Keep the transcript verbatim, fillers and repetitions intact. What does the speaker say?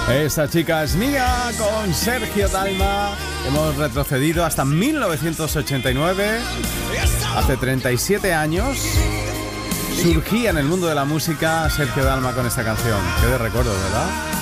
Esta chica es mía con Sergio Dalma. Hemos retrocedido hasta mil novecientos ochenta y nueve. Hace treinta y siete años surgía en el mundo de la música Sergio Dalma con esta canción. Qué de recuerdo, ¿verdad?